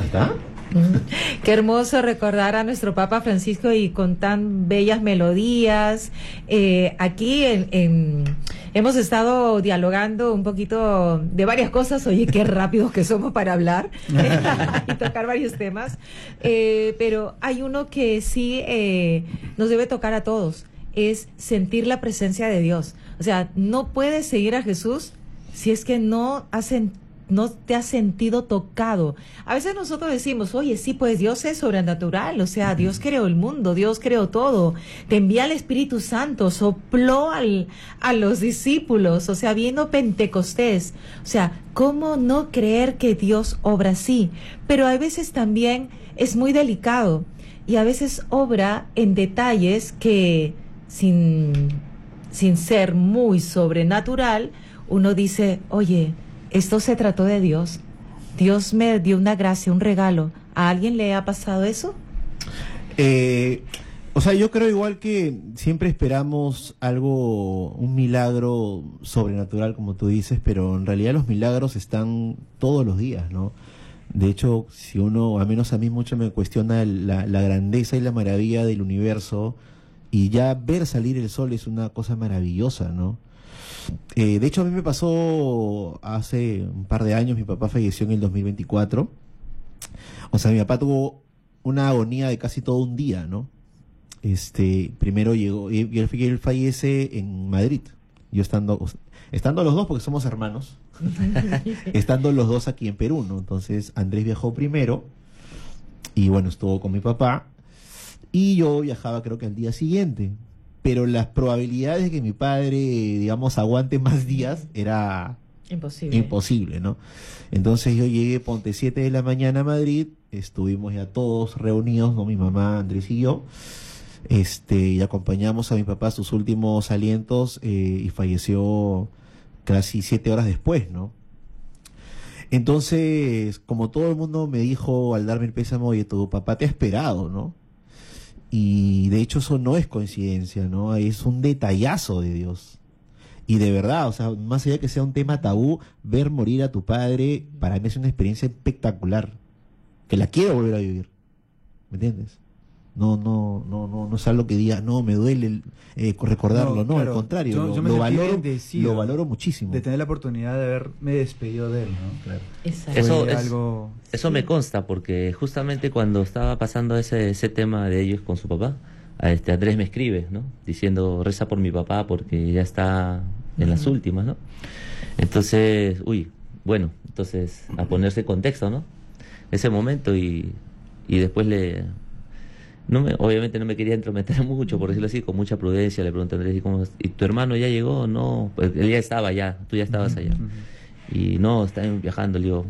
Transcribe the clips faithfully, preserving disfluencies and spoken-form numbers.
¿Está? Qué hermoso recordar a nuestro Papa Francisco y con tan bellas melodías. Eh, aquí en, en, hemos estado dialogando un poquito de varias cosas. Oye, qué rápidos que somos para hablar y tocar varios temas. Eh, pero hay uno que sí eh, nos debe tocar a todos, es sentir la presencia de Dios. O sea, no puedes seguir a Jesús si es que no hacen no te has sentido tocado. A veces nosotros decimos, oye, sí, pues Dios es sobrenatural, o sea, Dios creó el mundo, Dios creó todo, te envía el Espíritu Santo, sopló al, a los discípulos, o sea, vino Pentecostés, o sea, ¿cómo no creer que Dios obra así? Pero a veces también es muy delicado, y a veces obra en detalles que, sin, sin ser muy sobrenatural, uno dice, oye, esto se trató de Dios. Dios me dio una gracia, un regalo. ¿A alguien le ha pasado eso? Eh, o sea, yo creo igual que siempre esperamos algo, un milagro sobrenatural, como tú dices, pero en realidad los milagros están todos los días, ¿no? De hecho, si uno, al menos a mí mucho me cuestiona la, la grandeza y la maravilla del universo, y ya ver salir el sol es una cosa maravillosa, ¿no? Eh, de hecho, a mí me pasó hace un par de años, mi papá falleció en el dos mil veinticuatro. O sea, mi papá tuvo una agonía de casi todo un día, ¿no? Este, primero llegó, y él, él fallece en Madrid. Yo estando, estando los dos, porque somos hermanos, estando los dos aquí en Perú, ¿no? Entonces, Andrés viajó primero, y bueno, estuvo con mi papá, y yo viajaba creo que al día siguiente. Pero las probabilidades de que mi padre, digamos, aguante más días era imposible, imposible, ¿no? Entonces yo llegué, ponte siete de la mañana a Madrid, estuvimos ya todos reunidos, ¿no? Mi mamá, Andrés y yo, este, y acompañamos a mi papá a sus últimos alientos, eh, y falleció casi siete horas después, ¿no? Entonces, como todo el mundo me dijo al darme el pésame, oye, tu papá te ha esperado, ¿no? Y de hecho eso no es coincidencia, ¿no? Es un detallazo de Dios. Y de verdad, o sea, más allá que sea un tema tabú, ver morir a tu padre, para mí es una experiencia espectacular, que la quiero volver a vivir. ¿Me entiendes? No, no, no, no, no es algo que diga, no, me duele eh, recordarlo, no, no claro, al contrario, yo, lo, yo me lo, valoro, bendecido lo valoro muchísimo. De tener la oportunidad de haberme despedido de él, ¿no? Claro. Eso, es, algo... eso sí. Me consta, porque justamente cuando estaba pasando ese, ese tema de ellos con su papá, a este Andrés me escribe, ¿no? Diciendo, reza por mi papá porque ya está en uh-huh. las últimas, ¿no? Entonces, uy, bueno, entonces a ponerse en contexto, ¿no? Ese momento y, y después le... No me, obviamente no me quería entrometer mucho, por decirlo así, con mucha prudencia. Le pregunté a Andrés, ¿y, cómo, ¿y tu hermano ya llegó? No, pues él ya estaba allá, tú ya estabas allá. Uh-huh. Y no, están viajando, le digo,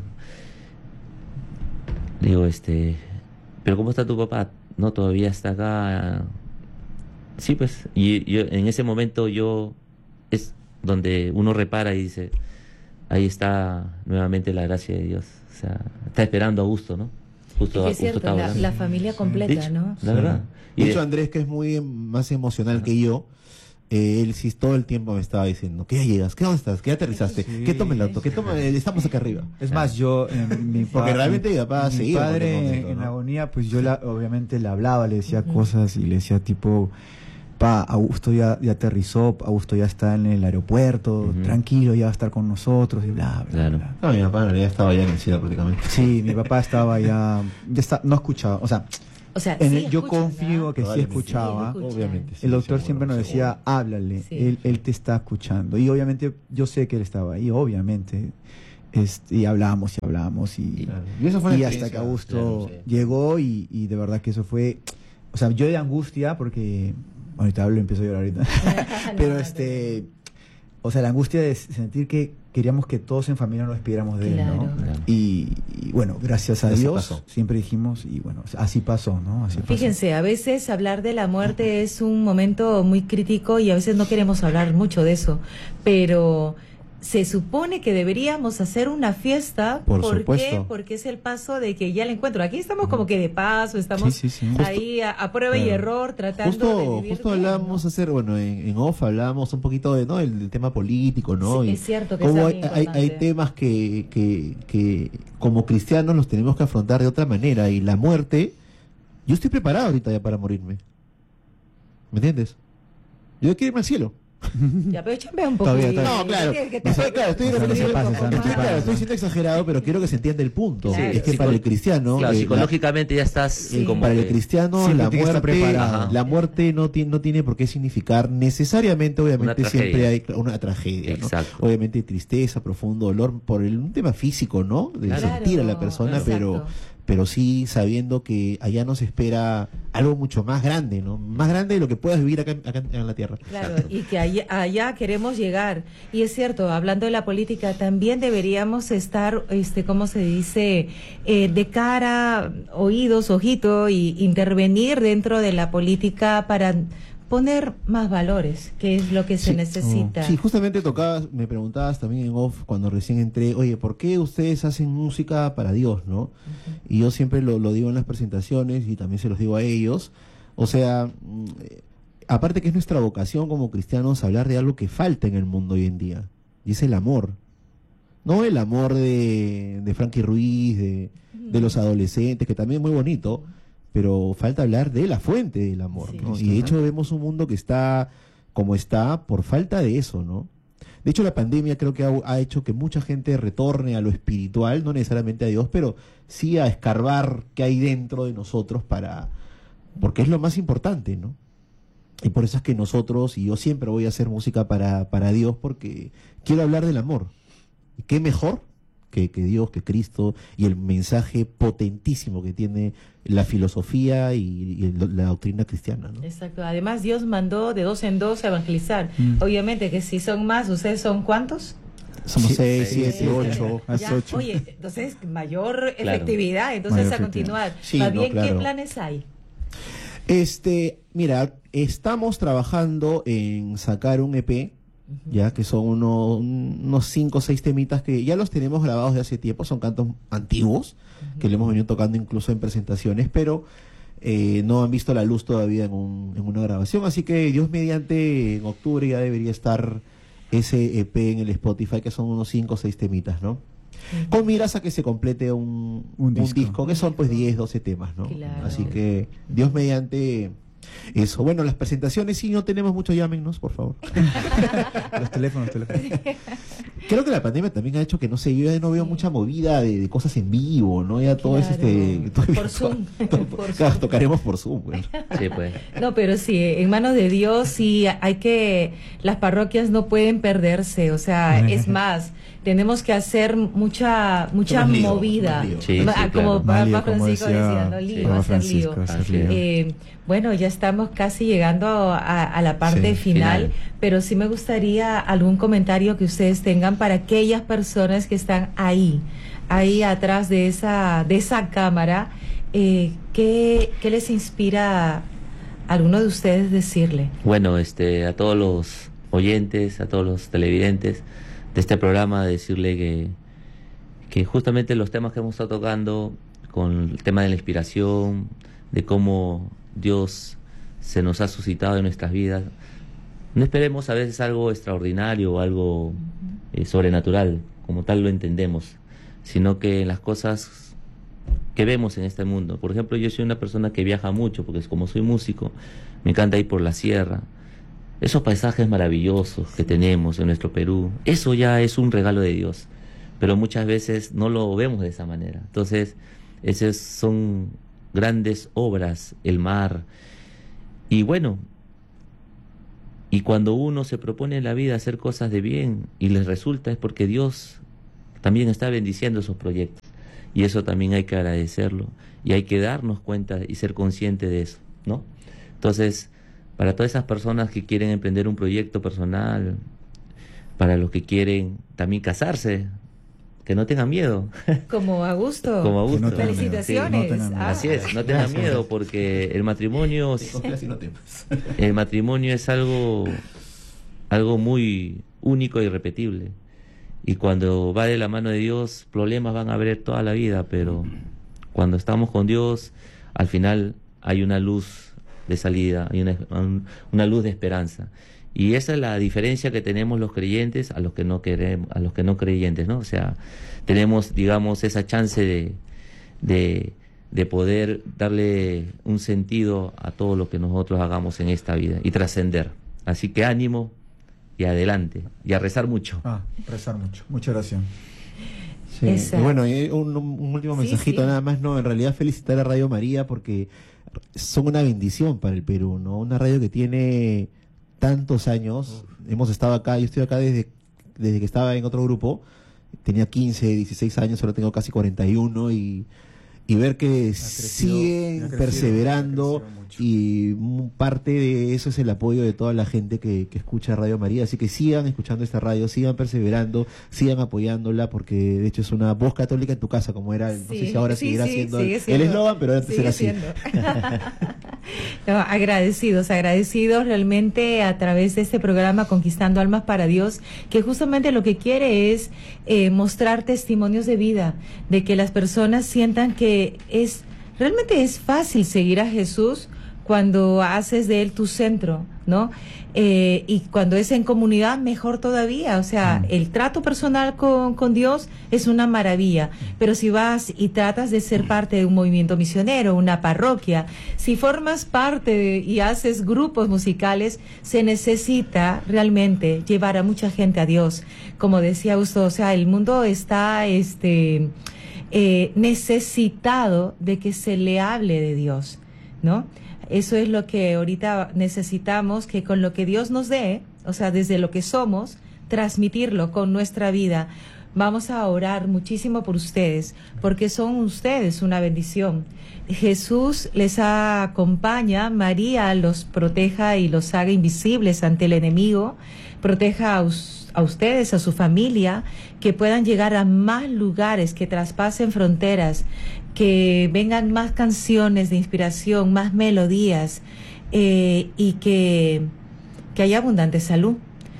le digo, este, ¿pero cómo está tu papá? No, todavía está acá. Sí, pues, y yo, en ese momento yo, es donde uno repara y dice, ahí está nuevamente la gracia de Dios. O sea, está esperando a gusto, ¿no? Justo, es cierto, la, la familia completa, sí. ¿no? La verdad. Y de hecho, Andrés, que es muy más emocional uh-huh. que yo, eh, él sí todo el tiempo me estaba diciendo, ¿qué ya llegas? ¿Qué dónde estás? ¿Qué ya aterrizaste? Sí, ¿Qué toma el auto? ¿Qué toma? Estamos acá arriba. Es más, yo, eh, mi Porque realmente mi papá mi padre en, momento, en ¿no? agonía, pues yo la, obviamente le hablaba, le decía uh-huh. cosas y le decía tipo, pa, Augusto ya, ya aterrizó, Augusto ya está en el aeropuerto, uh-huh. tranquilo, ya va a estar con nosotros y bla, bla, claro. bla. No, mi papá en realidad estaba ya en el cielo prácticamente. Sí, mi papá estaba ya, ya está, no escuchaba, o sea, o sea en sí el, yo escucha, confío ¿verdad? que sí escuchaba, sí, obviamente. Sí, el doctor seguro, siempre nos decía, seguro. háblale, sí. él, él te está escuchando, y obviamente yo sé que él estaba ahí, obviamente. Este, y hablamos y hablamos y, claro. y, eso fue y hasta que Augusto claro, sí. llegó y, y de verdad que eso fue, o sea, yo de angustia porque ahorita hablo y empiezo a llorar ahorita pero este, o sea, la angustia de sentir que queríamos que todos en familia nos despidiéramos de claro. él, ¿no? Claro. Y, y bueno, gracias a así Dios pasó. Siempre dijimos y bueno, así pasó, ¿no? Así Fíjense, pasó. A veces hablar de la muerte es un momento muy crítico y a veces no queremos hablar mucho de eso, pero se supone que deberíamos hacer una fiesta. Por ¿Por supuesto. qué? Porque es el paso de que ya el encuentro. Aquí estamos como que de paso, estamos Sí, sí, sí. ahí a, a prueba y Claro. error, tratando de Justo, vivir justo bien, hablábamos ¿no? hacer, bueno, en, en off hablábamos un poquito de, ¿no? El, del tema político, ¿no? Sí, Y es cierto que cómo es hay, algo hay, importante. hay temas que, que, que como cristianos los tenemos que afrontar de otra manera, y la muerte, yo estoy preparado ahorita ya para morirme. ¿Me entiendes? Yo quiero irme al cielo. Ya, pero chambea un poco. Todavía, y- todavía. No, claro. que- que O sea, te- claro, estoy, O sea, no se estoy- pase, o sea, no se estoy- claro, pase. estoy siendo exagerado, pero quiero que se entienda el punto. Claro. Es que Sí, para psico- el cristiano, Claro, eh, la- psicológicamente ya estás Sí. como para el que- cristiano Siempre la tiene que estar muerte, preparado. la muerte no tiene, no tiene por qué significar necesariamente, obviamente Una siempre hay tragedia. una tragedia, ¿no? Exacto. Obviamente tristeza, profundo dolor por el, un tema físico, ¿no? De Claro. sentir a la persona, Exacto. pero pero sí sabiendo que allá nos espera algo mucho más grande, ¿no? Más grande de lo que puedas vivir acá, acá en la tierra. Claro, y que allá, allá queremos llegar. Y es cierto, hablando de la política, también deberíamos estar, este, ¿cómo se dice? Eh, de cara, oídos, ojito, y intervenir dentro de la política para poner más valores, que es lo que se Sí. necesita. Sí, justamente tocabas, me preguntabas también en off cuando recién entré, oye, ¿por qué ustedes hacen música para Dios, no? Y yo siempre lo, lo digo en las presentaciones y también se los digo a ellos. O sea, mm, eh, aparte que es nuestra vocación como cristianos hablar de algo que falta en el mundo hoy en día, y es el amor. No el amor de, de Frankie Ruiz, de, de los adolescentes, que también es muy bonito, pero falta hablar de la fuente del amor, Sí. ¿no? Y de hecho vemos un mundo que está como está por falta de eso, ¿no? De hecho la pandemia creo que ha, ha hecho que mucha gente retorne a lo espiritual, no necesariamente a Dios, pero sí a escarbar qué hay dentro de nosotros para, porque es lo más importante, ¿no? Y por eso es que nosotros, y yo siempre voy a hacer música para, para Dios, porque quiero hablar del amor. ¿Y qué mejor que, que Dios, que Cristo, y el mensaje potentísimo que tiene la filosofía y, y el- la doctrina cristiana, ¿no? Exacto. Además, Dios mandó de dos en dos a evangelizar. Mm. Obviamente que si son más, ¿ustedes son cuántos? Somos Sí, seis, sí, siete, sí, ocho. Haz Ya, ocho. Oye, entonces mayor Claro. efectividad, entonces Mayor a continuar. Sí, Más no, bien, ¿qué claro. planes hay? Este, mira, estamos trabajando en sacar un E P, ya que son uno- unos cinco o seis temitas que ya los tenemos grabados de hace tiempo, son cantos antiguos, que le hemos venido tocando incluso en presentaciones, pero eh, no han visto la luz todavía en, un- en una grabación, así que Dios mediante en octubre ya debería estar ese E P en el Spotify, que son unos cinco o seis temitas, ¿no? Con miras a que se complete un, Un un disco. disco. que son pues diez, doce temas, ¿no? Claro. Así que Dios mediante eso. Bueno, las presentaciones sí, no tenemos mucho, llámenos, por favor. Los teléfonos, teléfonos. Creo que la pandemia también ha hecho que, no sé, yo ya no veo mucha movida de, de cosas en vivo, ¿no? Ya todo es Claro. este... todo es Por virtual. Zoom. Todo- Por claro, Zoom. tocaremos por Zoom, pues. Sí, pues. No, pero sí, en manos de Dios sí hay que, las parroquias no pueden perderse, o sea, es más, tenemos que hacer mucha mucha Más lío, movida. más lío. Sí, Ma- sí, como claro. Más lío, Papa como Francisco decía decía, no lío, Papa hacer lío. Francisco, hacer Así lío. es. Eh, bueno, ya estamos casi llegando a, a la parte Sí, final, final. pero sí me gustaría algún comentario que ustedes tengan para aquellas personas que están ahí, ahí atrás de esa, de esa cámara. Eh, ¿qué, qué les inspira a alguno de ustedes decirle? Bueno, este, a todos los oyentes, a todos los televidentes de este programa, decirle que, que justamente los temas que hemos estado tocando, con el tema de la inspiración, de cómo Dios se nos ha suscitado en nuestras vidas, no esperemos a veces algo extraordinario o algo eh, sobrenatural, como tal lo entendemos, sino que en las cosas que vemos en este mundo. Por ejemplo, yo soy una persona que viaja mucho, porque como soy músico, me encanta ir por la sierra. Esos paisajes maravillosos que tenemos en nuestro Perú, eso ya es un regalo de Dios, pero muchas veces no lo vemos de esa manera. Entonces, esas son grandes obras, el mar. Y bueno, y cuando uno se propone en la vida hacer cosas de bien y les resulta, es porque Dios también está bendiciendo esos proyectos. Y eso también hay que agradecerlo y hay que darnos cuenta y ser consciente de eso, ¿no? Entonces, para todas esas personas que quieren emprender un proyecto personal, para los que quieren también casarse, que no tengan miedo, Como a gusto. como a Que gusto. no tengan miedo. Felicitaciones. Sí, no tengan miedo. Ah. Así es, no tengan miedo, porque el matrimonio, el matrimonio es algo, algo muy único e irrepetible. Y cuando va de la mano de Dios, problemas van a haber toda la vida, pero cuando estamos con Dios, al final hay una luz de salida, hay una, una luz de esperanza. Y esa es la diferencia que tenemos los creyentes a los que no queremos, a los que no creyentes, ¿no? O sea, tenemos, digamos, esa chance de, de, de poder darle un sentido a todo lo que nosotros hagamos en esta vida y trascender. Así que ánimo y adelante, y a rezar mucho. Ah, rezar mucho, mucha oración. Sí. Y bueno, y un, un último mensajito, sí, sí. Nada más, no, en realidad felicitar a Radio María porque son una bendición para el Perú, ¿no? Una radio que tiene tantos años. Uf. Hemos estado acá, yo estoy acá desde, desde que estaba en otro grupo, tenía quince, dieciséis años, ahora tengo casi cuarenta y uno, y, y ver que crecido, siguen crecido, perseverando, y parte de eso es el apoyo de toda la gente que, que escucha Radio María, así que sigan escuchando esta radio, sigan perseverando, sigan apoyándola, porque de hecho es una voz católica en tu casa, como era, sí, no sé si ahora sí, seguirá sí, siendo el eslogan, pero antes era así. No, agradecidos, agradecidos realmente a través de este programa Conquistando Almas para Dios, que justamente lo que quiere es eh, mostrar testimonios de vida, de que las personas sientan que es realmente es fácil seguir a Jesús cuando haces de él tu centro, ¿no? Eh, y cuando es en comunidad, mejor todavía. O sea, mm. el trato personal con, con Dios es una maravilla. Pero si vas y tratas de ser parte de un movimiento misionero, una parroquia, si formas parte de, y haces grupos musicales, se necesita realmente llevar a mucha gente a Dios. Como decía Augusto, o sea, el mundo está este eh, necesitado de que se le hable de Dios, ¿no? Eso es lo que ahorita necesitamos, que con lo que Dios nos dé, o sea, desde lo que somos, transmitirlo con nuestra vida. Vamos a orar muchísimo por ustedes, porque son ustedes una bendición. Jesús les acompaña, María los proteja y los haga invisibles ante el enemigo, proteja a ustedes, a ustedes, a su familia, que puedan llegar a más lugares, que traspasen fronteras, que vengan más canciones de inspiración, más melodías, eh, y que, que haya abundante salud.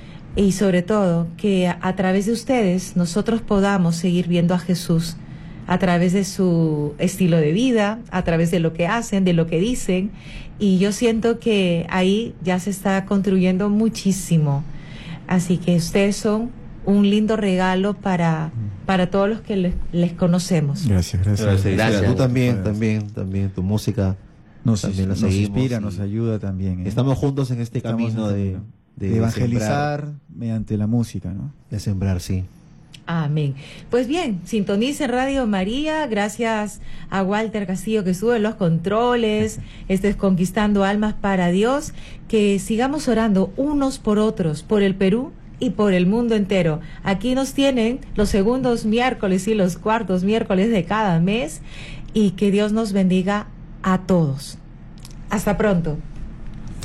Y sobre todo, que a, a través de ustedes nosotros podamos seguir viendo a Jesús a través de su estilo de vida, a través de lo que hacen, de lo que dicen. Y yo siento que ahí ya se está construyendo muchísimo. Así que ustedes son un lindo regalo para, para todos los que les, les conocemos. Gracias, gracias. Gracias. gracias. Tú también, también, también, tu música nos, también la nos seguimos, inspira, nos ayuda también. ¿eh? Estamos juntos en este Estamos camino de, de, de evangelizar sembrar, mediante la música, ¿no? De sembrar, sí. Amén. Pues bien, sintonicen Radio María, gracias a Walter Castillo que sube los controles, esto es Conquistando Almas para Dios, que sigamos orando unos por otros, por el Perú y por el mundo entero. Aquí nos tienen los segundos miércoles y los cuartos miércoles de cada mes, y que Dios nos bendiga a todos. Hasta pronto.